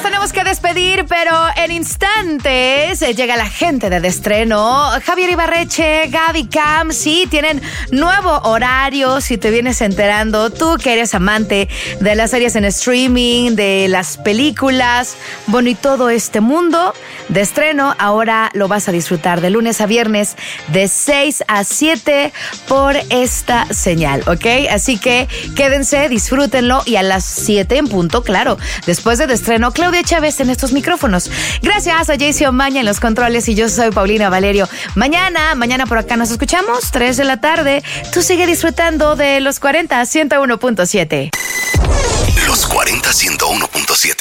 Tenemos que despedir, pero en instantes llega la gente de Estreno. Javier Ibarreche, Gaby Cam, sí, tienen nuevo horario. Si te vienes enterando, tú que eres amante de las series en streaming, de las películas, bueno, y todo este mundo de Estreno, ahora lo vas a disfrutar de lunes a viernes de 6 a 7 por esta señal, ¿ok? Así que quédense, disfrútenlo y a las 7 en punto, claro, después de Estreno, Claudia Chávez en estos micrófonos. Gracias a Jaycee Omaña en los controles y yo soy Paulina Valerio. Mañana por acá nos escuchamos, 3 de la tarde. Tú sigue disfrutando de Los 40 101.7. Los 40 101.7.